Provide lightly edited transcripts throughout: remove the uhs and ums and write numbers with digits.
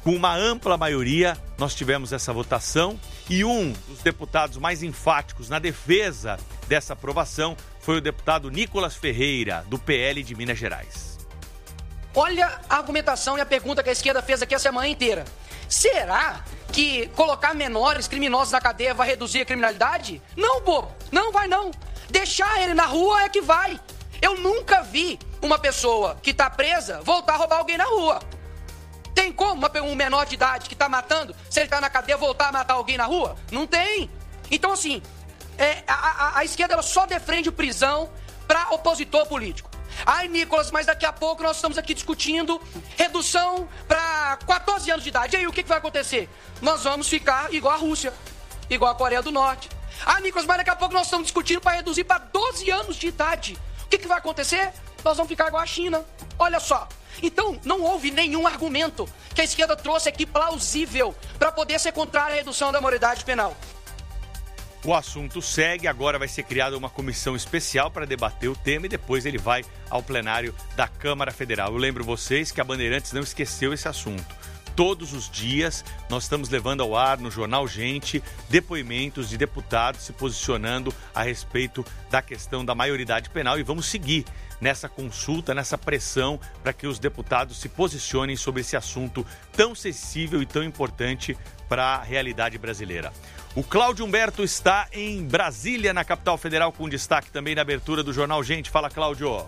Com uma ampla maioria, nós tivemos essa votação e um dos deputados mais enfáticos na defesa dessa aprovação foi o deputado Nicolas Ferreira, do PL de Minas Gerais. Olha a argumentação e a pergunta que a esquerda fez aqui a semana inteira. Será que colocar menores criminosos na cadeia vai reduzir a criminalidade? Não, bobo. Não vai não. Deixar ele na rua é que vai. Eu nunca vi uma pessoa que está presa voltar a roubar alguém na rua. Tem como um menor de idade que está matando, se ele está na cadeia, voltar a matar alguém na rua? Não tem. Então, assim, a esquerda ela só defende prisão para opositor político. Ai, Nicolas, mas daqui a pouco nós estamos aqui discutindo redução para 14 anos de idade. E aí, o que vai acontecer? Nós vamos ficar igual a Rússia, igual a Coreia do Norte. Ah, Nicolas, mas daqui a pouco nós estamos discutindo para reduzir para 12 anos de idade. O que vai acontecer? Nós vamos ficar igual a China. Olha só. Então, não houve nenhum argumento que a esquerda trouxe aqui plausível para poder ser contrário à redução da maioridade penal. O assunto segue, agora vai ser criada uma comissão especial para debater o tema e depois ele vai ao plenário da Câmara Federal. Eu lembro vocês que a Bandeirantes não esqueceu esse assunto. Todos os dias nós estamos levando ao ar no Jornal Gente depoimentos de deputados se posicionando a respeito da questão da maioridade penal e vamos seguir nessa consulta, nessa pressão para que os deputados se posicionem sobre esse assunto tão sensível e tão importante para a realidade brasileira. O Cláudio Humberto está em Brasília, na capital federal, com destaque também na abertura do Jornal Gente. Fala, Cláudio.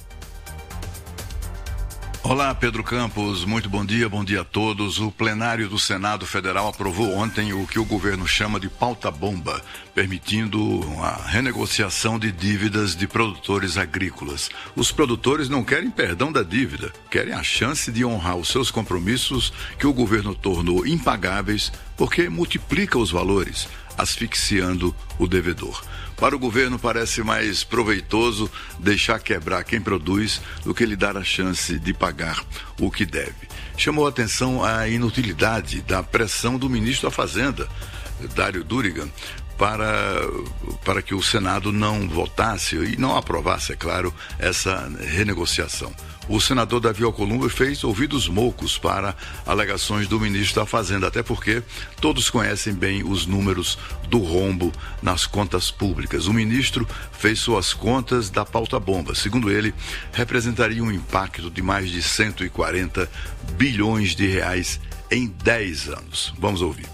Olá, Pedro Campos, muito bom dia a todos. O plenário do Senado Federal aprovou ontem o que o governo chama de pauta-bomba, permitindo a renegociação de dívidas de produtores agrícolas. Os produtores não querem perdão da dívida, querem a chance de honrar os seus compromissos que o governo tornou impagáveis porque multiplica os valores, asfixiando o devedor. Para o governo parece mais proveitoso deixar quebrar quem produz do que lhe dar a chance de pagar o que deve. Chamou a atenção a inutilidade da pressão do ministro da Fazenda, Dário Durigan, para que o Senado não votasse e não aprovasse, é claro, essa renegociação. O senador Davi Alcolumbre fez ouvidos moucos para alegações do ministro da Fazenda, até porque todos conhecem bem os números do rombo nas contas públicas. O ministro fez suas contas da pauta-bomba. Segundo ele, representaria um impacto de mais de 140 bilhões de reais em 10 anos. Vamos ouvir.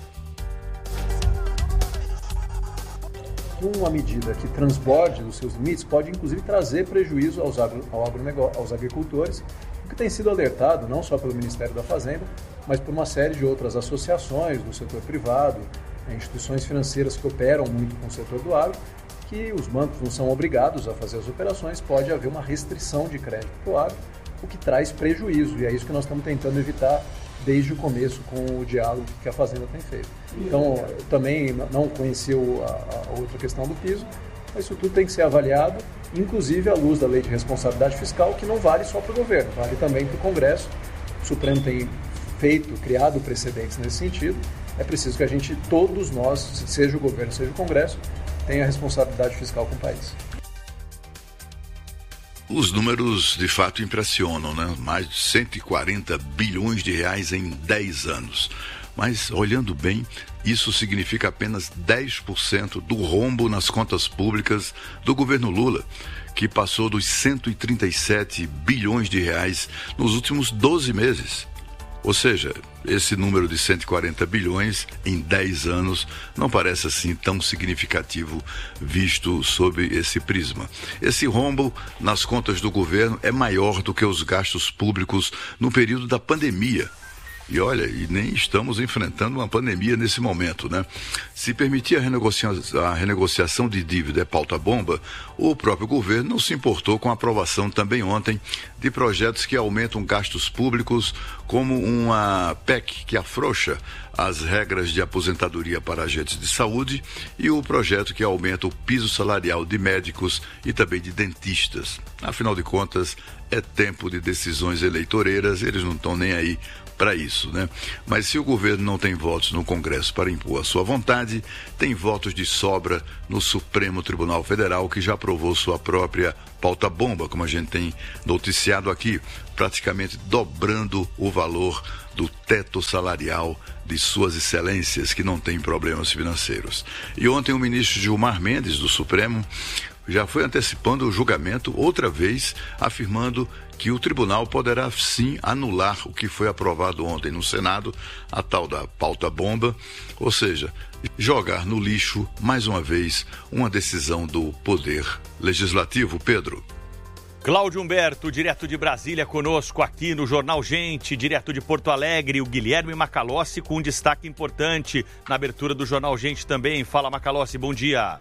Uma medida que transborde os seus limites pode, inclusive, trazer prejuízo aos agricultores, o que tem sido alertado não só pelo Ministério da Fazenda, mas por uma série de outras associações do setor privado, instituições financeiras que operam muito com o setor do agro, que os bancos não são obrigados a fazer as operações, pode haver uma restrição de crédito para o agro, o que traz prejuízo, e é isso que nós estamos tentando evitar desde o começo com o diálogo que a Fazenda tem feito. Então, eu também não conheci a outra questão do piso, mas isso tudo tem que ser avaliado, inclusive à luz da Lei de Responsabilidade Fiscal, que não vale só para o governo, vale também para o Congresso. O Supremo tem criado precedentes nesse sentido. É preciso que a gente, todos nós, seja o governo, seja o Congresso, tenha responsabilidade fiscal com o país. Os números de fato impressionam, né? Mais de 140 bilhões de reais em 10 anos. Mas, olhando bem, isso significa apenas 10% do rombo nas contas públicas do governo Lula, que passou dos 137 bilhões de reais nos últimos 12 meses. Ou seja, esse número de 140 bilhões em 10 anos não parece assim tão significativo visto sob esse prisma. Esse rombo nas contas do governo é maior do que os gastos públicos no período da pandemia. E olha, e nem estamos enfrentando uma pandemia nesse momento, né? Se permitir a renegociação de dívida é pauta-bomba, o próprio governo não se importou com a aprovação também ontem de projetos que aumentam gastos públicos, como uma PEC que afrouxa as regras de aposentadoria para agentes de saúde e o projeto que aumenta o piso salarial de médicos e também de dentistas. Afinal de contas, é tempo de decisões eleitoreiras, eles não estão nem aí para isso, né? Mas se o governo não tem votos no Congresso para impor a sua vontade, tem votos de sobra no Supremo Tribunal Federal, que já aprovou sua própria pauta-bomba, como a gente tem noticiado aqui, praticamente dobrando o valor do teto salarial de suas excelências, que não têm problemas financeiros. E ontem o ministro Gilmar Mendes, do Supremo, já foi antecipando o julgamento, outra vez, afirmando que o tribunal poderá sim anular o que foi aprovado ontem no Senado, a tal da pauta-bomba, ou seja, jogar no lixo, mais uma vez, uma decisão do Poder Legislativo. Pedro. Cláudio Humberto, direto de Brasília, conosco aqui no Jornal Gente, direto de Porto Alegre, o Guilherme Macalossi com um destaque importante na abertura do Jornal Gente também. Fala, Macalossi, bom dia.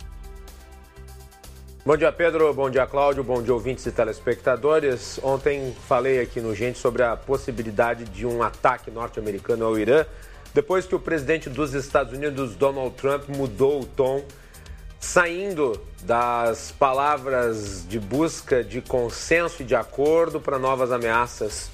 Bom dia, Pedro. Bom dia, Cláudio. Bom dia, ouvintes e telespectadores. Ontem falei aqui no Gente sobre a possibilidade de um ataque norte-americano ao Irã, depois que o presidente dos Estados Unidos, Donald Trump, mudou o tom, saindo das palavras de busca de consenso e de acordo para novas ameaças.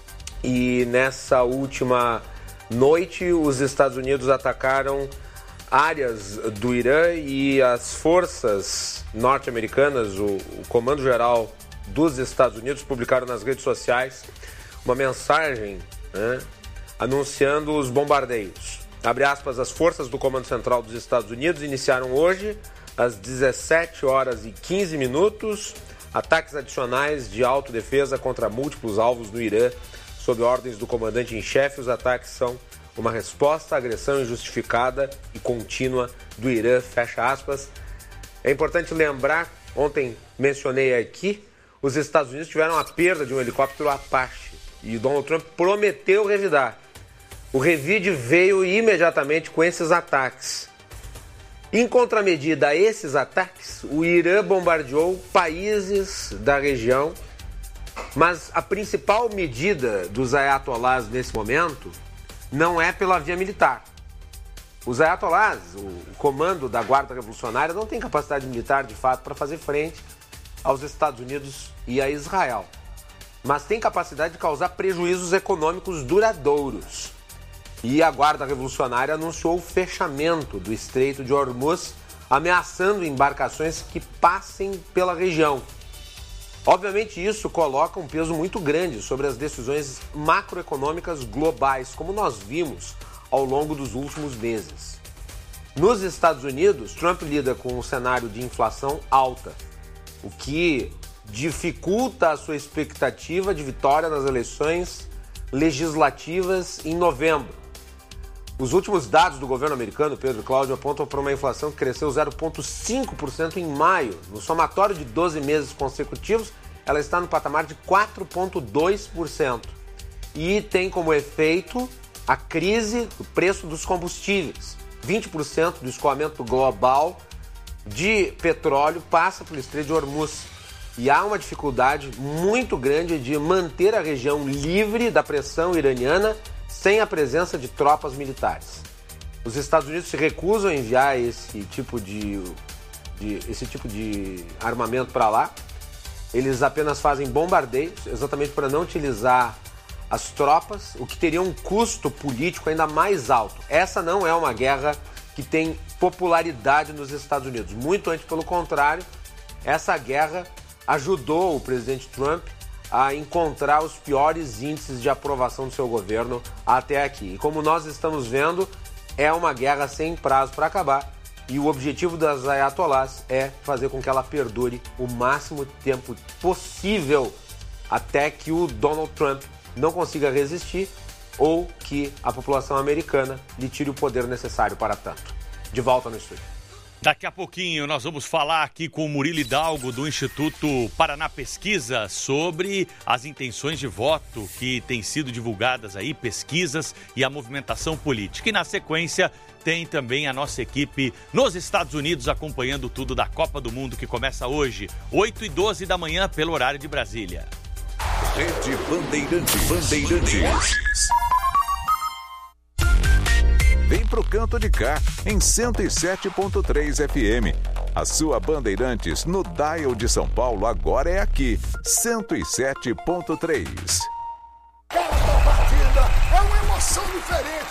E nessa última noite, os Estados Unidos atacaram áreas do Irã e as forças norte-americanas, o Comando Geral dos Estados Unidos, publicaram nas redes sociais uma mensagem, né, anunciando os bombardeios. Abre aspas, as forças do Comando Central dos Estados Unidos iniciaram hoje, às 17 horas e 15 minutos, ataques adicionais de autodefesa contra múltiplos alvos no Irã, sob ordens do comandante-em-chefe. Os ataques são uma resposta à agressão injustificada e contínua do Irã, fecha aspas. É importante lembrar, ontem mencionei aqui, os Estados Unidos tiveram a perda de um helicóptero Apache e Donald Trump prometeu revidar. O revide veio imediatamente com esses ataques. Em contramedida a esses ataques, o Irã bombardeou países da região, mas a principal medida dos ayatolás nesse momento não é pela via militar. Os ayatolás, o comando da Guarda Revolucionária, não tem capacidade militar de fato para fazer frente aos Estados Unidos e a Israel, mas tem capacidade de causar prejuízos econômicos duradouros. E a Guarda Revolucionária anunciou o fechamento do Estreito de Hormuz, ameaçando embarcações que passem pela região. Obviamente isso coloca um peso muito grande sobre as decisões macroeconômicas globais, como nós vimos ao longo dos últimos meses. Nos Estados Unidos, Trump lida com um cenário de inflação alta, o que dificulta a sua expectativa de vitória nas eleições legislativas em novembro. Os últimos dados do governo americano, Pedro e Cláudio, apontam para uma inflação que cresceu 0,5% em maio. No somatório de 12 meses consecutivos, ela está no patamar de 4,2%. E tem como efeito a crise do preço dos combustíveis. 20% do escoamento global de petróleo passa pelo Estreito de Hormuz. E há uma dificuldade muito grande de manter a região livre da pressão iraniana sem a presença de tropas militares. Os Estados Unidos se recusam a enviar esse tipo de armamento para lá. Eles apenas fazem bombardeios, exatamente para não utilizar as tropas, o que teria um custo político ainda mais alto. Essa não é uma guerra que tem popularidade nos Estados Unidos. Muito antes, pelo contrário, essa guerra ajudou o presidente Trump a encontrar os piores índices de aprovação do seu governo até aqui. E como nós estamos vendo, é uma guerra sem prazo para acabar. E o objetivo das ayatolás é fazer com que ela perdure o máximo tempo possível até que o Donald Trump não consiga resistir ou que a população americana lhe tire o poder necessário para tanto. De volta no estúdio. Daqui a pouquinho nós vamos falar aqui com o Murilo Hidalgo do Instituto Paraná Pesquisa sobre as intenções de voto que têm sido divulgadas aí, pesquisas e a movimentação política. E na sequência tem também a nossa equipe nos Estados Unidos acompanhando tudo da Copa do Mundo que começa hoje, 8h12 da manhã pelo horário de Brasília. Rede Bandeirantes. Vem pro canto de cá, em 107.3 FM. A sua Bandeirantes no dial de São Paulo agora é aqui, 107.3. Esta partida é um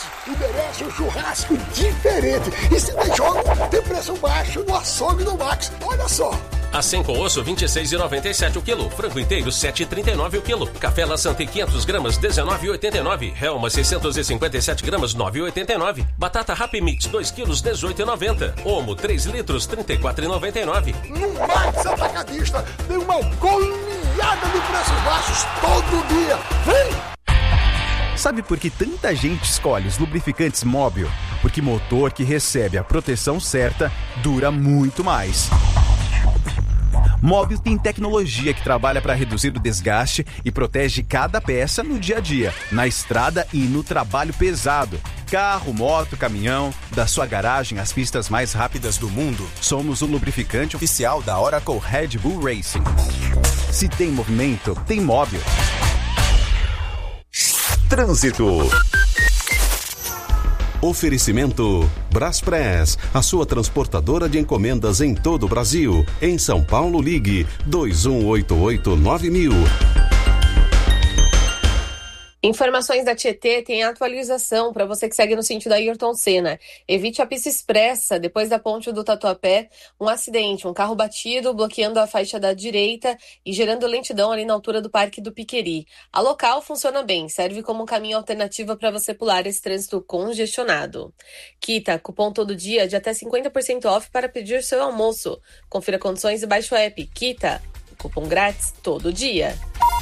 Bandeirantes e merece um churrasco diferente. E se tem jogo, tem preço baixo no açougue do Max. Olha só. Acém com osso, R$ 26,97 o quilo. Frango inteiro, R$ 7,39 o quilo. Café La Santa, 500 gramas, R$ 19,89. Helma, 657 gramas, R$ 9,89. Batata Happy Mix, 2 quilos, R$ 18,90. Omo, 3 litros, R$ 34,99. No Max Atacadista tem uma goleada de preços baixos todo dia. Vem! Sabe por que tanta gente escolhe os lubrificantes Móbil? Porque motor que recebe a proteção certa dura muito mais. Móbil tem tecnologia que trabalha para reduzir o desgaste e protege cada peça no dia a dia, na estrada e no trabalho pesado. Carro, moto, caminhão, da sua garagem às pistas mais rápidas do mundo, somos o lubrificante oficial da Oracle Red Bull Racing. Se tem movimento, tem Móbil. Trânsito. Oferecimento Braspress, a sua transportadora de encomendas em todo o Brasil. Em São Paulo, ligue 2188-9000. Informações da Tietê tem atualização para você que segue no sentido da Ayrton Senna. Evite a pista expressa depois da ponte do Tatuapé. Um acidente, um carro batido, bloqueando a faixa da direita e gerando lentidão ali na altura do Parque do Piqueri. A local funciona bem, serve como um caminho alternativo para você pular esse trânsito congestionado. Kita, cupom todo dia de até 50% off para pedir seu almoço. Confira condições e baixe o app. Kita, cupom grátis todo dia.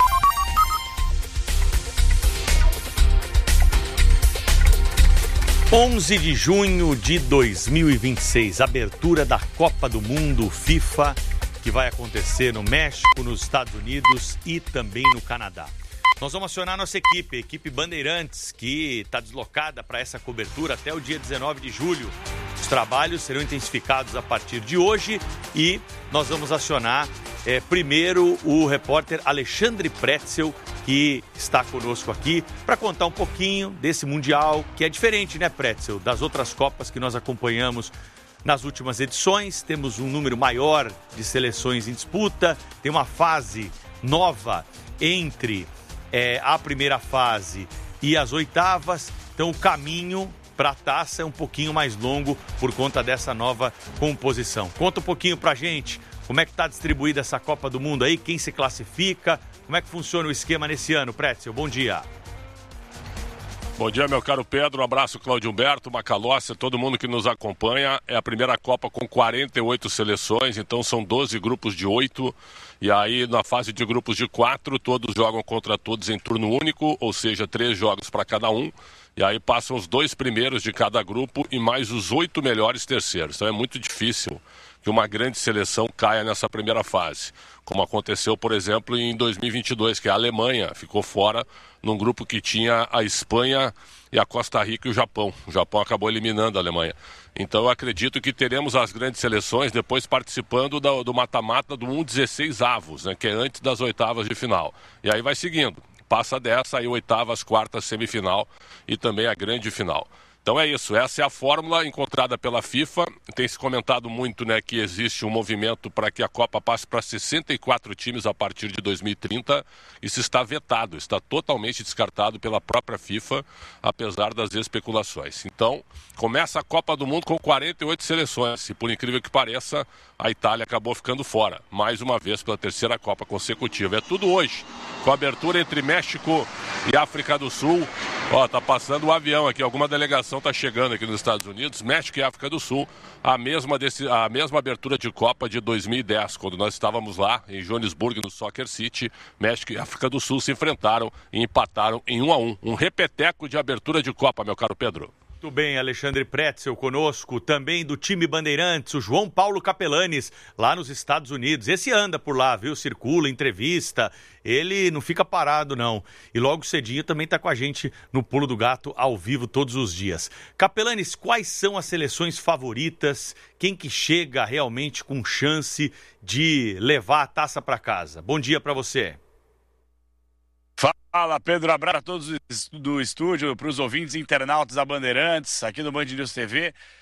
11 de junho de 2026, abertura da Copa do Mundo FIFA, que vai acontecer no México, nos Estados Unidos e também no Canadá. Nós vamos acionar nossa equipe, a equipe Bandeirantes, que está deslocada para essa cobertura até o dia 19 de julho. Os trabalhos serão intensificados a partir de hoje e nós vamos acionar primeiro o repórter Alexandre Pretzel, que está conosco aqui, para contar um pouquinho desse Mundial, que é diferente, né, Pretzel, das outras Copas que nós acompanhamos nas últimas edições. Temos um número maior de seleções em disputa, tem uma fase nova entre a primeira fase e as oitavas, então o caminho para a taça é um pouquinho mais longo por conta dessa nova composição. Conta um pouquinho pra gente como é que está distribuída essa Copa do Mundo aí, quem se classifica, como é que funciona o esquema nesse ano, Pretzel? Bom dia. Bom dia, meu caro Pedro, um abraço, Cláudio Humberto, Macalossi, todo mundo que nos acompanha. É a primeira Copa com 48 seleções, então são 12 grupos de 8, e aí na fase de grupos de 4, todos jogam contra todos em turno único, ou seja, 3 jogos para cada um, e aí passam os 2 primeiros de cada grupo e mais os 8 melhores terceiros, então é muito difícil que uma grande seleção caia nessa primeira fase, como aconteceu, por exemplo, em 2022, que a Alemanha ficou fora num grupo que tinha a Espanha e a Costa Rica e o Japão. O Japão acabou eliminando a Alemanha. Então eu acredito que teremos as grandes seleções depois participando do mata-mata do 1/16 avos, né, que é antes das oitavas de final. E aí vai seguindo. Passa dessa, aí oitavas, quartas, semifinal e também a grande final. Então é isso, essa é a fórmula encontrada pela FIFA. Tem se comentado muito, né, que existe um movimento para que a Copa passe para 64 times a partir de 2030. Isso está vetado, está totalmente descartado pela própria FIFA, apesar das especulações. Então, começa a Copa do Mundo com 48 seleções e, por incrível que pareça, a Itália acabou ficando fora, mais uma vez pela terceira Copa consecutiva. É tudo hoje, com a abertura entre México e África do Sul. Ó, tá passando um avião aqui, alguma delegação está chegando aqui nos Estados Unidos. México e África do Sul, a mesma abertura de Copa de 2010, quando nós estávamos lá em Joanesburgo, no Soccer City. México e África do Sul se enfrentaram e empataram em 1-1. Um repeteco de abertura de Copa, meu caro Pedro. Muito bem, Alexandre Pretzel conosco, também do time Bandeirantes, o João Paulo Capelanes, lá nos Estados Unidos. Esse anda por lá, viu? Circula, entrevista, ele não fica parado, não. E logo cedinho também está com a gente no Pulo do Gato, ao vivo, todos os dias. Capelanes, quais são as seleções favoritas? Quem que chega realmente com chance de levar a taça para casa? Bom dia para você. Fala, Pedro, abraço a todos do estúdio, para os ouvintes internautas da Bandeirantes, aqui no Band News TV.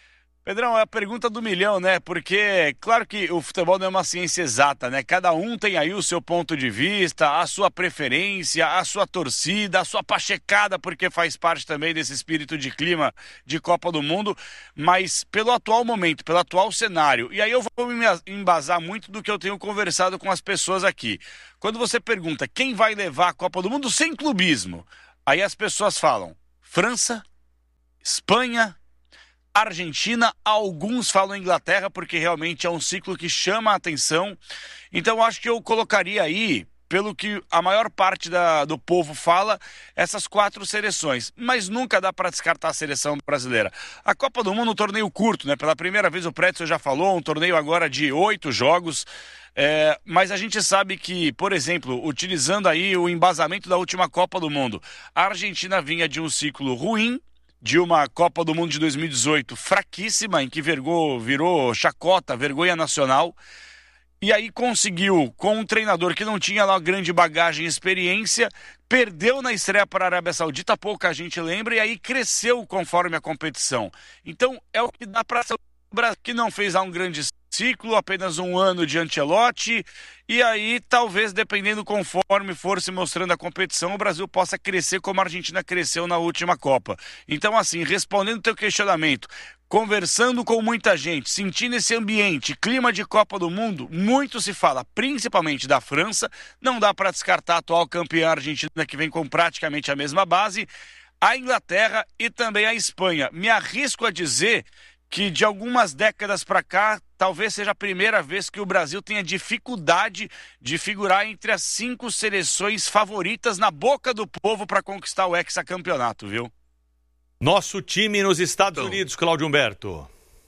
Pedrão, é a pergunta do milhão, né? Porque, claro que o futebol não é uma ciência exata, né? Cada um tem aí o seu ponto de vista, a sua preferência, a sua torcida, a sua pachecada, porque faz parte também desse espírito de clima de Copa do Mundo, mas pelo atual momento, pelo atual cenário, e aí eu vou me embasar muito do que eu tenho conversado com as pessoas aqui. Quando você pergunta quem vai levar a Copa do Mundo sem clubismo, aí as pessoas falam França, Espanha, Argentina, alguns falam Inglaterra, porque realmente é um ciclo que chama a atenção. Então acho que eu colocaria aí, pelo que a maior parte do povo fala, essas 4 seleções. Mas nunca dá para descartar a seleção brasileira. A Copa do Mundo é um torneio curto, né? Pela primeira vez o Prédio já falou, um torneio agora de 8 jogos. Mas a gente sabe que, por exemplo, utilizando aí o embasamento da última Copa do Mundo, a Argentina vinha de um ciclo ruim, de uma Copa do Mundo de 2018 fraquíssima, em que virou chacota, vergonha nacional, e aí conseguiu, com um treinador que não tinha lá grande bagagem e experiência, perdeu na estreia para a Arábia Saudita, pouca gente lembra, e aí cresceu conforme a competição. Então é o que dá para o Brasil, que não fez um grande ciclo, apenas um ano de Ancelotti, e aí talvez, dependendo conforme for se mostrando a competição, o Brasil possa crescer como a Argentina cresceu na última Copa. Então, assim, respondendo o teu questionamento, conversando com muita gente, sentindo esse ambiente, clima de Copa do Mundo, muito se fala, principalmente da França, não dá para descartar a atual campeã argentina, que vem com praticamente a mesma base, a Inglaterra e também a Espanha. Me arrisco a dizer que de algumas décadas para cá, talvez seja a primeira vez que o Brasil tenha dificuldade de figurar entre as 5 seleções favoritas na boca do povo para conquistar o hexacampeonato, viu? Nosso time nos Estados Unidos, Cláudio Humberto.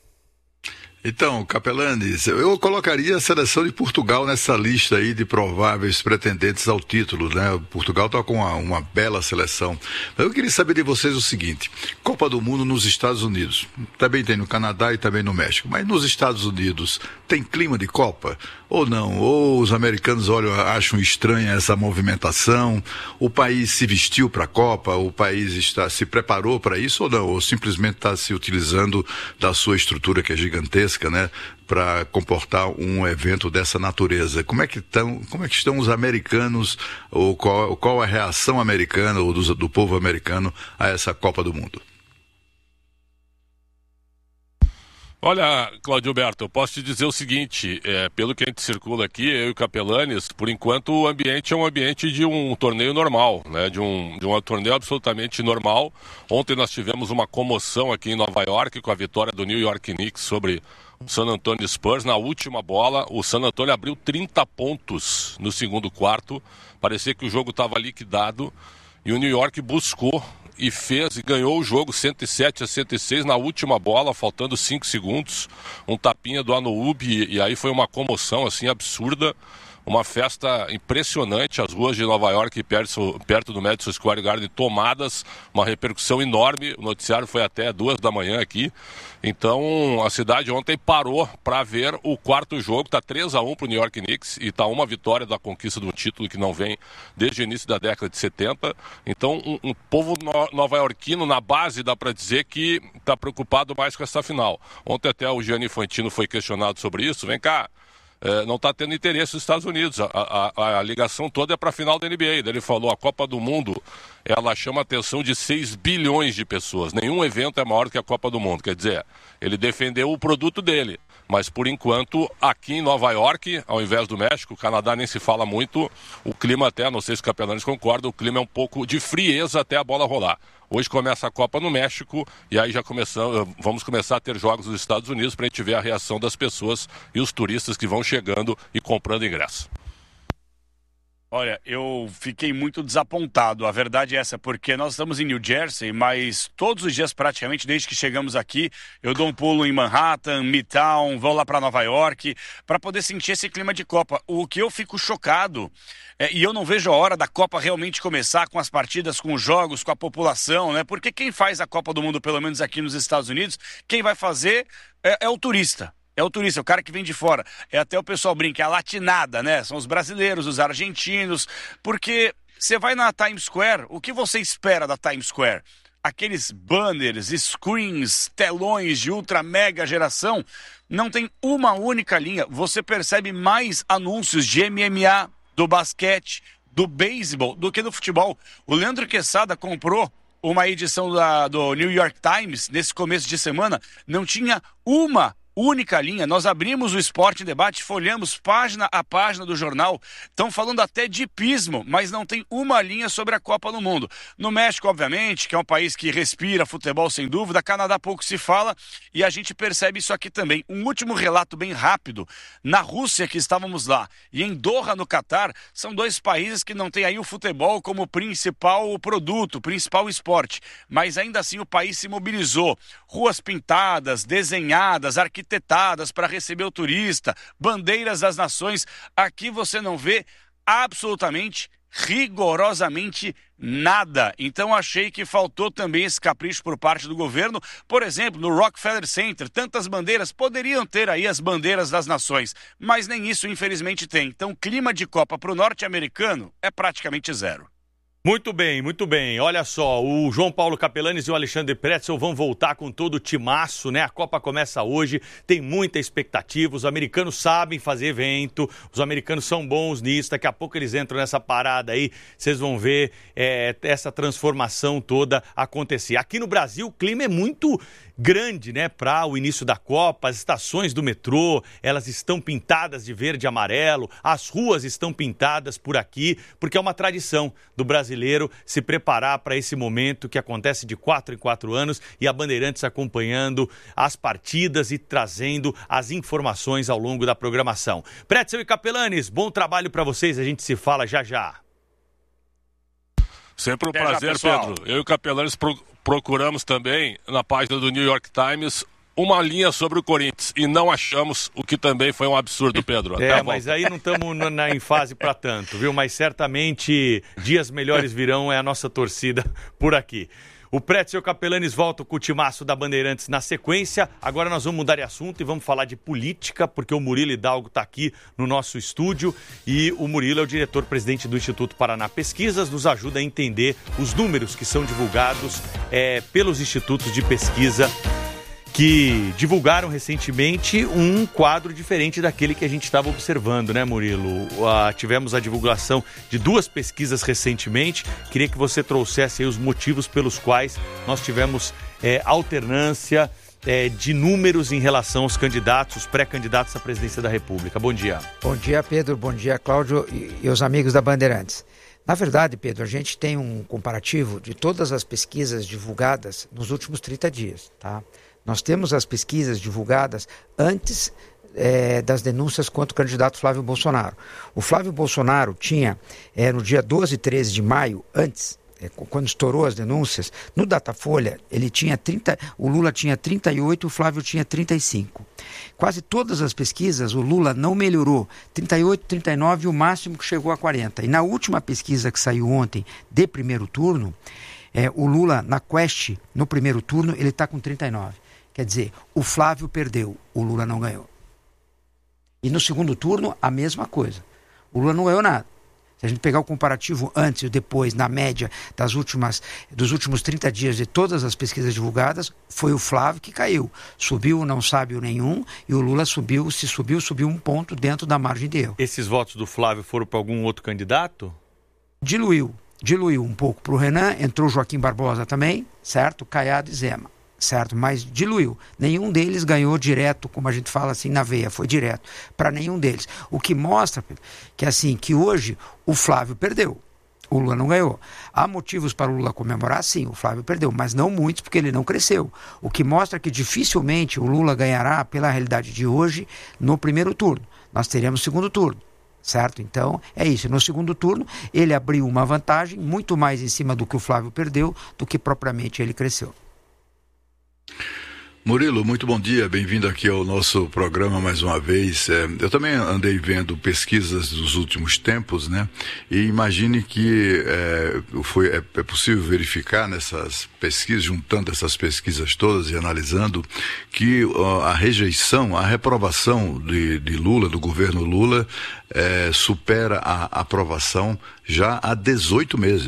Então, Capelanes, eu colocaria a seleção de Portugal nessa lista aí de prováveis pretendentes ao título, né? Portugal está com uma bela seleção. Mas eu queria saber de vocês o seguinte: Copa do Mundo nos Estados Unidos, também tem no Canadá e também no México, mas nos Estados Unidos tem clima de Copa ou não? Ou os americanos acham estranha essa movimentação? O país se vestiu para a Copa? O país se preparou para isso ou não? Ou simplesmente está se utilizando da sua estrutura que é gigantesca, né, para comportar um evento dessa natureza? Como é que estão os americanos, ou qual a reação americana ou do povo americano a essa Copa do Mundo? Olha, Cláudio Humberto, eu posso te dizer o seguinte, pelo que a gente circula aqui, eu e o Capelanes, por enquanto o ambiente é um ambiente de um torneio normal, né, de um torneio absolutamente normal. Ontem nós tivemos uma comoção aqui em Nova York com a vitória do New York Knicks sobre o San Antonio Spurs. Na última bola, o San Antonio abriu 30 pontos no segundo quarto, parecia que o jogo estava liquidado e o New York buscou e fez e ganhou o jogo 107-106 na última bola, faltando 5 segundos, um tapinha do Anunoby, e aí foi uma comoção assim absurda, uma festa impressionante, as ruas de Nova York perto do Madison Square Garden tomadas, uma repercussão enorme, o noticiário foi até 2 da manhã aqui, então a cidade ontem parou para ver o quarto jogo, está 3-1 para o New York Knicks e está uma vitória da conquista de um título que não vem desde o início da década de 70, então um povo nova-iorquino na base dá para dizer que está preocupado mais com essa final. Ontem até o Gianni Infantino foi questionado sobre isso, vem cá, não está tendo interesse nos Estados Unidos, a ligação toda é para a final da NBA. Ele falou, a Copa do Mundo, ela chama a atenção de 6 bilhões de pessoas, nenhum evento é maior que a Copa do Mundo, quer dizer, ele defendeu o produto dele, mas por enquanto aqui em Nova York, ao invés do México, o Canadá nem se fala muito, o clima até, não sei se os Capelanes concordam, o clima é um pouco de frieza até a bola rolar. Hoje começa a Copa no México e aí vamos começar a ter jogos nos Estados Unidos para a gente ver a reação das pessoas e os turistas que vão chegando e comprando ingresso. Olha, eu fiquei muito desapontado, a verdade é essa, porque nós estamos em New Jersey, mas todos os dias praticamente, desde que chegamos aqui, eu dou um pulo em Manhattan, Midtown, vou lá para Nova York, para poder sentir esse clima de Copa. O que eu fico chocado, e eu não vejo a hora da Copa realmente começar com as partidas, com os jogos, com a população, né? Porque quem faz a Copa do Mundo, pelo menos aqui nos Estados Unidos, quem vai fazer é o turista. É o turista, é o cara que vem de fora. É até o pessoal brinca, é a latinada, né? São os brasileiros, os argentinos. Porque você vai na Times Square, o que você espera da Times Square? aqueles banners, screens, telões de ultra mega geração, não tem uma única linha. Você percebe mais anúncios de MMA, do basquete, do beisebol, do que do futebol. O Leandro Quesada comprou uma edição do New York Times nesse começo de semana, não tinha uma única linha. Nós abrimos o Esporte em Debate, folhamos página a página do jornal, estão falando até de hipismo, mas não tem uma linha sobre a Copa no Mundo. No México, obviamente, que é um país que respira futebol sem dúvida, Canadá pouco se fala, e a gente percebe isso aqui também. Um último relato bem rápido, na Rússia, que estávamos lá, e em Doha, no Catar, são dois países que não têm aí o futebol como principal produto, principal esporte, mas ainda assim o país se mobilizou. Ruas pintadas, desenhadas, arquitetadas para receber o turista, bandeiras das nações. Aqui você não vê absolutamente, rigorosamente nada. Então achei que faltou também esse capricho por parte do governo. Por exemplo, no Rockefeller Center, tantas bandeiras, poderiam ter aí as bandeiras das nações, mas nem isso infelizmente tem. Então clima de Copa para o norte-americano é praticamente zero. Muito bem, muito bem. Olha só, o João Paulo Capelanes e o Alexandre Pretzel vão voltar com todo o timaço, né? A Copa começa hoje, tem muita expectativa, os americanos sabem fazer evento, os americanos são bons nisso, daqui a pouco eles entram nessa parada aí, vocês vão ver essa transformação toda acontecer. Aqui no Brasil o clima é muito grande, né, para o início da Copa. As estações do metrô, elas estão pintadas de verde e amarelo, as ruas estão pintadas por aqui, porque é uma tradição do brasileiro se preparar para esse momento que acontece de 4 em 4 anos, e a Bandeirantes acompanhando as partidas e trazendo as informações ao longo da programação. Pretzel e Capelanes, bom trabalho para vocês, a gente se fala já já. Sempre um prazer, Pedro. Eu e o Capelanes procuramos também, na página do New York Times, uma linha sobre o Corinthians e não achamos, o que também foi um absurdo, Pedro. Até mas aí não estamos em fase para tanto, viu? Mas certamente dias melhores virão, é a nossa torcida por aqui. O Pretzel e o Capelanes voltam com o timaço da Bandeirantes na sequência. Agora nós vamos mudar de assunto e vamos falar de política, porque o Murilo Hidalgo está aqui no nosso estúdio e o Murilo é o diretor-presidente do Instituto Paraná Pesquisas, nos ajuda a entender os números que são divulgados pelos institutos de pesquisa que divulgaram recentemente um quadro diferente daquele que a gente estava observando, né, Murilo? Tivemos a divulgação de 2 pesquisas recentemente. Queria que você trouxesse aí os motivos pelos quais nós tivemos alternância de números em relação aos candidatos, os pré-candidatos à presidência da República. Bom dia. Bom dia, Pedro. Bom dia, Cláudio e os amigos da Bandeirantes. Na verdade, Pedro, a gente tem um comparativo de todas as pesquisas divulgadas nos últimos 30 dias, tá? Nós temos as pesquisas divulgadas antes das denúncias contra o candidato Flávio Bolsonaro. O Flávio Bolsonaro tinha, no dia 12 e 13 de maio, antes, quando estourou as denúncias, no Datafolha, o Lula tinha 38 e o Flávio tinha 35. Quase todas as pesquisas, o Lula não melhorou, 38, 39 e o máximo que chegou a 40. E na última pesquisa que saiu ontem, de primeiro turno, o Lula, na Quest, no primeiro turno, ele está com 39. Quer dizer, o Flávio perdeu, o Lula não ganhou. E no segundo turno, a mesma coisa. O Lula não ganhou nada. Se a gente pegar o comparativo antes e depois, na média dos últimos 30 dias de todas as pesquisas divulgadas, foi o Flávio que caiu. Subiu não sábio nenhum e o Lula subiu 1 ponto dentro da margem de erro. Esses votos do Flávio foram para algum outro candidato? Diluiu um pouco para o Renan, entrou Joaquim Barbosa também, certo? Caiado e Zema. Certo, mas diluiu. Nenhum deles ganhou direto, como a gente fala assim, na veia, foi direto para nenhum deles. O que mostra, Pedro, que hoje o Flávio perdeu, o Lula não ganhou. Há motivos para o Lula comemorar, sim, o Flávio perdeu, mas não muitos, porque ele não cresceu. O que mostra que dificilmente o Lula ganhará, pela realidade de hoje, no primeiro turno. Nós teremos segundo turno. Certo? Então, é isso. No segundo turno, ele abriu uma vantagem muito mais em cima do que o Flávio perdeu do que propriamente ele cresceu. Murilo, muito bom dia, bem-vindo aqui ao nosso programa mais uma vez. Eu também andei vendo pesquisas dos últimos tempos, né? E imagine que é possível verificar nessas pesquisas, juntando essas pesquisas todas e analisando, que a rejeição, a reprovação de Lula, do governo Lula, supera a aprovação já há 18 meses.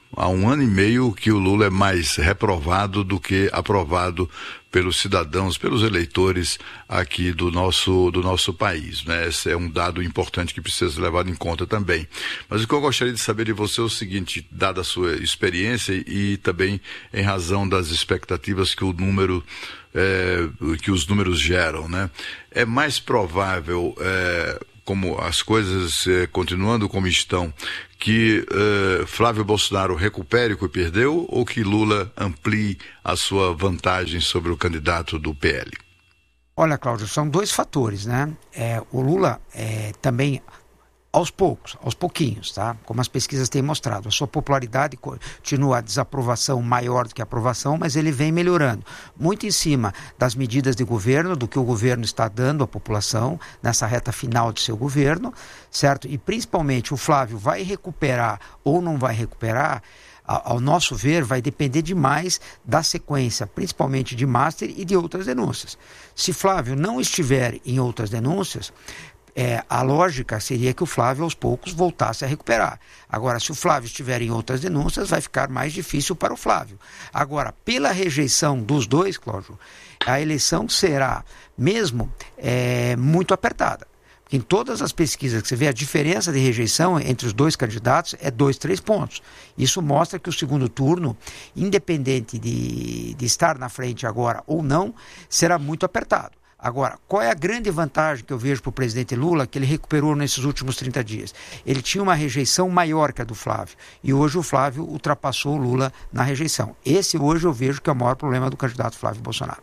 há 1 ano e meio que o Lula é mais reprovado do que aprovado pelos cidadãos, pelos eleitores aqui do nosso país, né? Esse é um dado importante que precisa ser levado em conta também. Mas o que eu gostaria de saber de você é o seguinte, dada a sua experiência e também em razão das expectativas que que os números geram, né? É mais provável, como as coisas continuando como estão, que Flávio Bolsonaro recupere o que perdeu ou que Lula amplie a sua vantagem sobre o candidato do PL? Olha, Cláudio, são 2 fatores, né? O Lula também, aos pouquinhos, tá? Como as pesquisas têm mostrado, a sua popularidade continua a desaprovação maior do que a aprovação, mas ele vem melhorando, muito em cima das medidas de governo, do que o governo está dando à população nessa reta final de seu governo, certo? E principalmente o Flávio vai recuperar ou não vai recuperar, ao nosso ver, vai depender demais da sequência, principalmente de Master e de outras denúncias. Se Flávio não estiver em outras denúncias, a lógica seria que o Flávio aos poucos voltasse a recuperar. Agora, se o Flávio estiver em outras denúncias, vai ficar mais difícil para o Flávio. Agora, pela rejeição dos dois, Cláudio, a eleição será mesmo muito apertada. Porque em todas as pesquisas que você vê, a diferença de rejeição entre os 2 candidatos é 2, 3 pontos. Isso mostra que o segundo turno, independente de estar na frente agora ou não, será muito apertado. Agora, qual é a grande vantagem que eu vejo para o presidente Lula que ele recuperou nesses últimos 30 dias? Ele tinha uma rejeição maior que a do Flávio e hoje o Flávio ultrapassou o Lula na rejeição. Esse hoje eu vejo que é o maior problema do candidato Flávio Bolsonaro.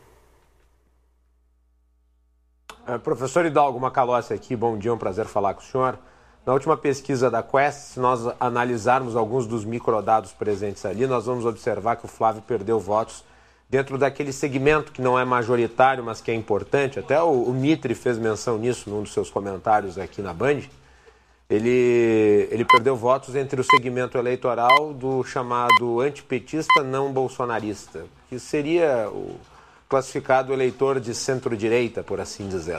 Professor Hidalgo Macalossi aqui, bom dia, é um prazer falar com o senhor. Na última pesquisa da Quest, se nós analisarmos alguns dos microdados presentes ali, nós vamos observar que o Flávio perdeu votos dentro daquele segmento que não é majoritário, mas que é importante. Até o Mitre fez menção nisso num dos seus comentários aqui na Band. Ele perdeu votos entre o segmento eleitoral do chamado antipetista não bolsonarista, que seria o classificado eleitor de centro-direita, por assim dizer.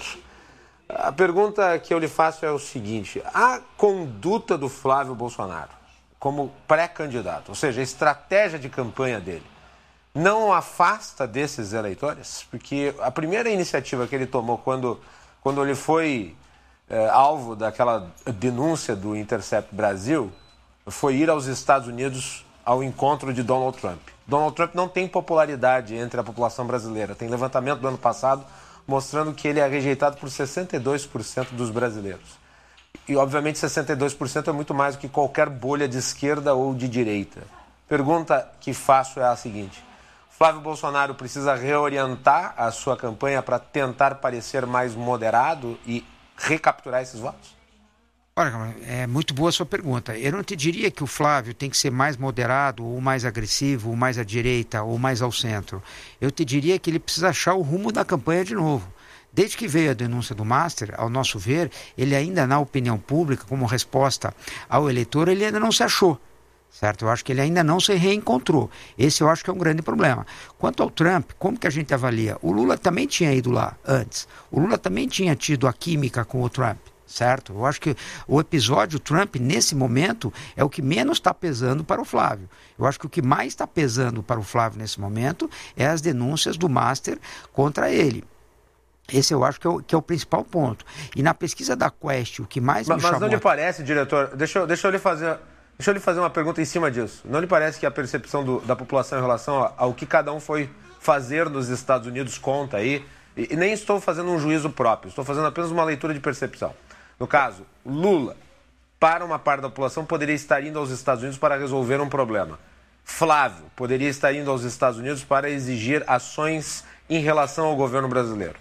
A pergunta que eu lhe faço é o seguinte: a conduta do Flávio Bolsonaro como pré-candidato, ou seja, a estratégia de campanha dele, não o afasta desses eleitores? Porque a primeira iniciativa que ele tomou quando ele foi alvo daquela denúncia do Intercept Brasil foi ir aos Estados Unidos ao encontro de Donald Trump. Donald Trump não tem popularidade entre a população brasileira. Tem levantamento do ano passado mostrando que ele é rejeitado por 62% dos brasileiros. E, obviamente, 62% é muito mais do que qualquer bolha de esquerda ou de direita. Pergunta que faço é a seguinte: Flávio Bolsonaro precisa reorientar a sua campanha para tentar parecer mais moderado e recapturar esses votos? Olha, é muito boa a sua pergunta. Eu não te diria que o Flávio tem que ser mais moderado, ou mais agressivo, ou mais à direita, ou mais ao centro. Eu te diria que ele precisa achar o rumo da campanha de novo. Desde que veio a denúncia do Master, ao nosso ver, ele ainda na opinião pública, como resposta ao eleitor, ele ainda não se achou. Certo? Eu acho que ele ainda não se reencontrou. Esse eu acho que é um grande problema. Quanto ao Trump, como que a gente avalia? O Lula também tinha ido lá antes. O Lula também tinha tido a química com o Trump. Certo? Eu acho que o episódio Trump, nesse momento, é o que menos está pesando para o Flávio. Eu acho que o que mais está pesando para o Flávio nesse momento é as denúncias do Master contra ele. Esse eu acho que é o principal ponto. E na pesquisa da Quest, o que mais me chamou... Mas não lhe parece, diretor... Deixa eu lhe fazer uma pergunta em cima disso. Não lhe parece que a percepção da população em relação ao que cada um foi fazer nos Estados Unidos conta aí? E nem estou fazendo um juízo próprio, estou fazendo apenas uma leitura de percepção. No caso, Lula, para uma parte da população, poderia estar indo aos Estados Unidos para resolver um problema. Flávio poderia estar indo aos Estados Unidos para exigir ações em relação ao governo brasileiro.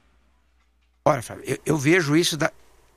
Olha, Flávio, eu vejo isso da...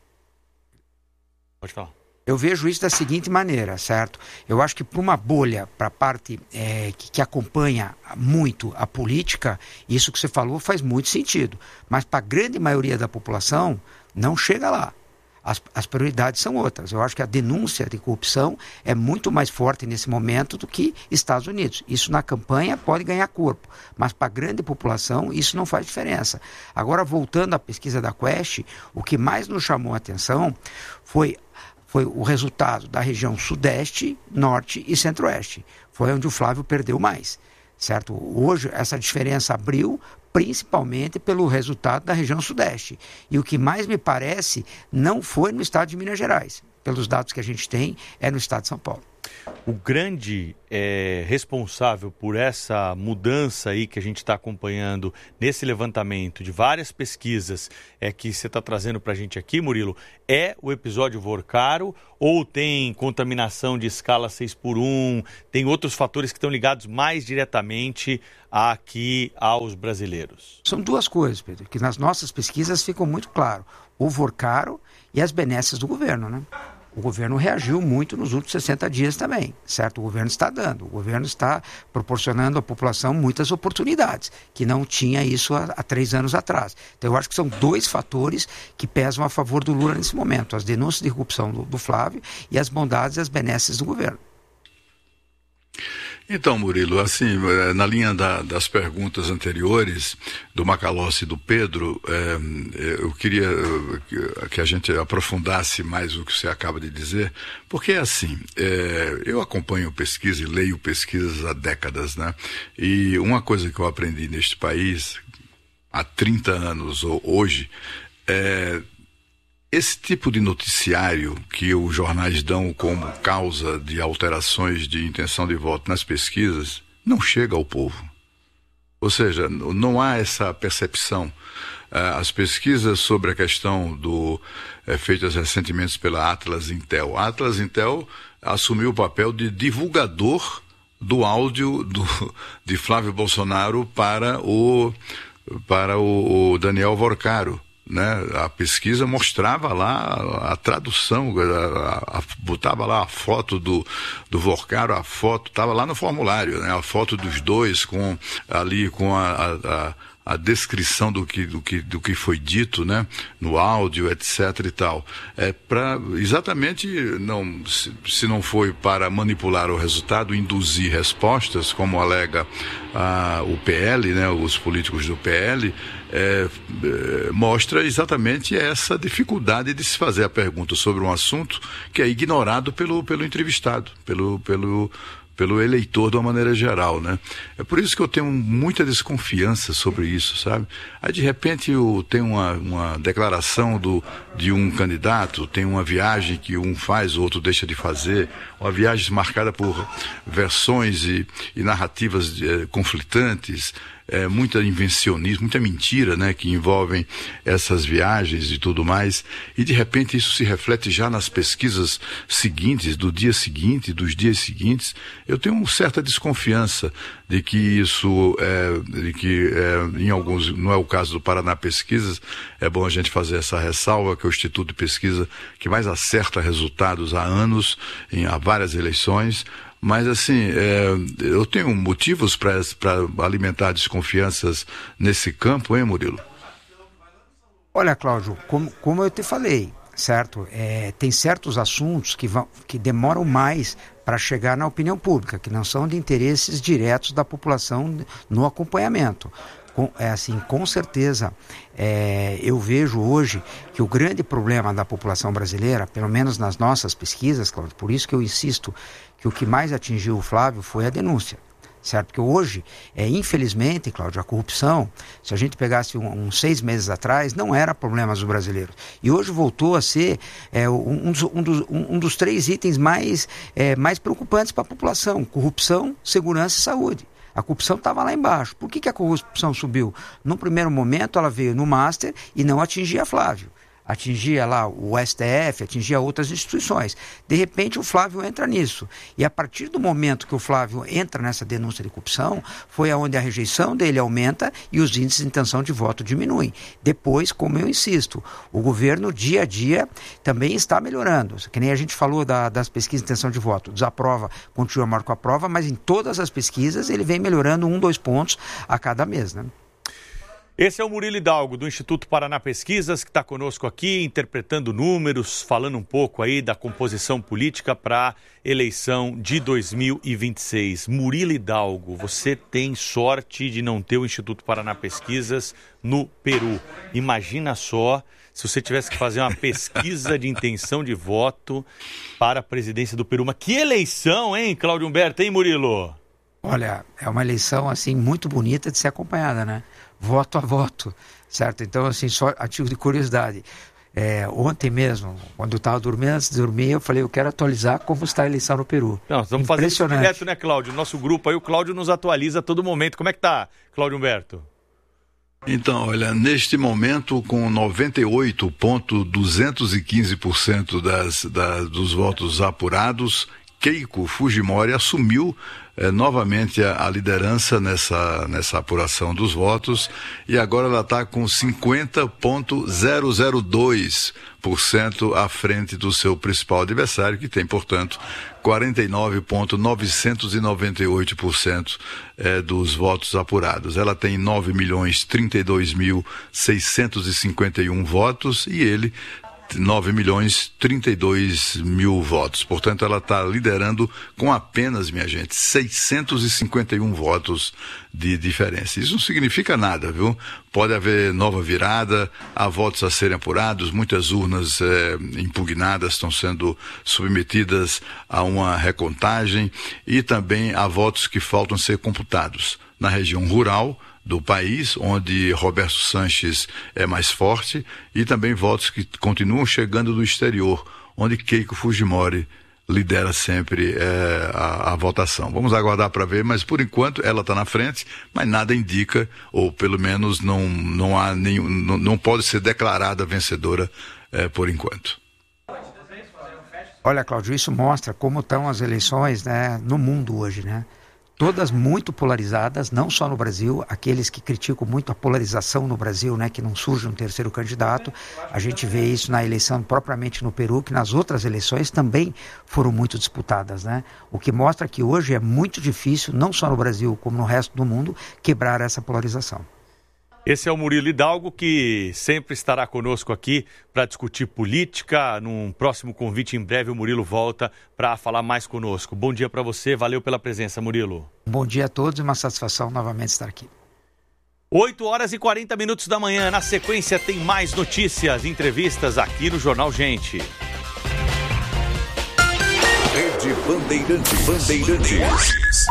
Pode falar. Eu vejo isso da seguinte maneira, certo? Eu acho que para uma bolha, para a parte que acompanha muito a política, isso que você falou faz muito sentido. Mas para a grande maioria da população, não chega lá. As prioridades são outras. Eu acho que a denúncia de corrupção é muito mais forte nesse momento do que Estados Unidos. Isso na campanha pode ganhar corpo, mas para a grande população isso não faz diferença. Agora, voltando à pesquisa da Quest, o que mais nos chamou a atenção foi foi o resultado da região Sudeste, Norte e Centro-Oeste. Foi onde o Flávio perdeu mais, certo? Hoje, essa diferença abriu principalmente pelo resultado da região Sudeste. E o que mais me parece não foi no estado de Minas Gerais. Pelos dados que a gente tem, é no estado de São Paulo. O grande responsável por essa mudança aí que a gente está acompanhando nesse levantamento de várias pesquisas que você está trazendo para a gente aqui, Murilo, é o episódio Vorcaro, ou tem contaminação de escala 6x1, tem outros fatores que estão ligados mais diretamente aqui aos brasileiros? São duas coisas, Pedro, que nas nossas pesquisas ficam muito claro. O Vorcaro e as benesses do governo, né? O governo reagiu muito nos últimos 60 dias também, certo? O governo está dando, o governo está proporcionando à população muitas oportunidades, que não tinha isso há 3 anos atrás. Então eu acho que são 2 fatores que pesam a favor do Lula nesse momento, as denúncias de corrupção do Flávio e as bondades e as benesses do governo. Então, Murilo, assim, na linha das perguntas anteriores, do Macalossi e do Pedro, eu queria que a gente aprofundasse mais o que você acaba de dizer, porque, assim, eu acompanho pesquisa e leio pesquisas há décadas, né? E uma coisa que eu aprendi neste país, há 30 anos ou hoje, esse tipo de noticiário que os jornais dão como causa de alterações de intenção de voto nas pesquisas não chega ao povo. Ou seja, não há essa percepção. As pesquisas sobre a questão feitas recentemente pela Atlas Intel. A Atlas Intel assumiu o papel de divulgador do áudio de Flávio Bolsonaro para o Daniel Vorcaro. Né? A pesquisa mostrava lá a tradução, botava lá a foto do Vorcaro, a foto estava lá no formulário, né? A foto dos dois com a descrição do que foi dito, né? No áudio, etc. e tal. Exatamente, se não foi para manipular o resultado, induzir respostas, como alega o PL, né? Os políticos do PL, mostra exatamente essa dificuldade de se fazer a pergunta sobre um assunto que é ignorado pelo entrevistado, pelo eleitor de uma maneira geral, né? É por isso que eu tenho muita desconfiança sobre isso, sabe? Aí de repente tem uma declaração de um candidato, tem uma viagem que um faz, o outro deixa de fazer, uma viagem marcada por versões e narrativas conflitantes, muita invencionismo, muita mentira, né, que envolvem essas viagens e tudo mais, e de repente isso se reflete já nas pesquisas seguintes, do dia seguinte, dos dias seguintes. Eu tenho uma certa desconfiança de que isso, em alguns, não é o caso do Paraná Pesquisas, é bom a gente fazer essa ressalva, que é o Instituto de Pesquisa que mais acerta resultados há anos, há várias eleições. Mas, assim, eu tenho motivos para alimentar desconfianças nesse campo, hein, Murilo? Olha, Cláudio, como eu te falei, certo? Tem certos assuntos que demoram mais para chegar na opinião pública, que não são de interesses diretos da população no acompanhamento. Com certeza, eu vejo hoje que o grande problema da população brasileira, pelo menos nas nossas pesquisas, Cláudio, por isso que eu insisto que o que mais atingiu o Flávio foi a denúncia, certo? Porque hoje, infelizmente, Cláudio, a corrupção, se a gente pegasse uns 6 meses atrás, não era problema dos brasileiros. E hoje voltou a ser um dos 3 itens mais preocupantes para a população: corrupção, segurança e saúde. A corrupção estava lá embaixo. Por que a corrupção subiu? No primeiro momento, ela veio no Master e não atingia Flávio. Atingia lá o STF, atingia outras instituições. De repente, o Flávio entra nisso. E a partir do momento que o Flávio entra nessa denúncia de corrupção, foi onde a rejeição dele aumenta e os índices de intenção de voto diminuem. Depois, como eu insisto, o governo, dia a dia, também está melhorando. Que nem a gente falou das pesquisas de intenção de voto. Desaprova, continua maior com a prova, mas em todas as pesquisas ele vem melhorando 1, 2 pontos a cada mês, né? Esse é o Murilo Hidalgo, do Instituto Paraná Pesquisas, que está conosco aqui, interpretando números, falando um pouco aí da composição política para a eleição de 2026. Murilo Hidalgo, você tem sorte de não ter o Instituto Paraná Pesquisas no Peru. Imagina só se você tivesse que fazer uma pesquisa de intenção de voto para a presidência do Peru. Mas que eleição, hein, Cláudio Humberto, hein, Murilo? Olha, é uma eleição, assim, muito bonita de ser acompanhada, né? Voto a voto, certo? Então, assim, só a título de curiosidade. Ontem mesmo, quando eu estava dormindo, antes de dormir, eu falei, eu quero atualizar como está a eleição no Peru. Não, estamos fazendo isso direto, né, Cláudio? Nosso grupo aí, o Cláudio nos atualiza a todo momento. Como é que tá, Cláudio Humberto? Então, olha, neste momento, com 98,215% dos votos apurados, Keiko Fujimori assumiu novamente a liderança nessa apuração dos votos, e agora ela está com 50,002% à frente do seu principal adversário, que tem, portanto, 49,998% dos votos apurados. Ela tem 9.032.651 votos e ele 9.032.000 votos. Portanto, ela está liderando com apenas, minha gente, 651 votos de diferença. Isso não significa nada, viu? Pode haver nova virada, há votos a serem apurados, muitas urnas impugnadas estão sendo submetidas a uma recontagem e também há votos que faltam ser computados. Na região rural do país, onde Roberto Sanches é mais forte, e também votos que continuam chegando do exterior, onde Keiko Fujimori lidera sempre a votação. Vamos aguardar para ver, mas por enquanto ela está na frente, mas nada indica, ou pelo menos não pode ser declarada vencedora por enquanto. Olha, Cláudio, isso mostra como estão as eleições, né, no mundo hoje, né? Todas muito polarizadas, não só no Brasil, aqueles que criticam muito a polarização no Brasil, né, que não surge um terceiro candidato. A gente vê isso na eleição propriamente no Peru, que nas outras eleições também foram muito disputadas, né? O que mostra que hoje é muito difícil, não só no Brasil como no resto do mundo, quebrar essa polarização. Esse é o Murilo Hidalgo, que sempre estará conosco aqui para discutir política. Num próximo convite, em breve, o Murilo volta para falar mais conosco. Bom dia para você, valeu pela presença, Murilo. Bom dia a todos e uma satisfação novamente estar aqui. 8h40 da manhã, na sequência tem mais notícias, entrevistas aqui no Jornal Gente. Rede Bandeirantes.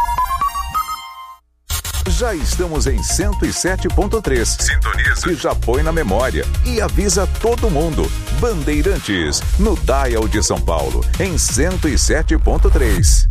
Já estamos em 107.3. Sintoniza. E já põe na memória. E avisa todo mundo. Bandeirantes, no Dial de São Paulo, em 107.3.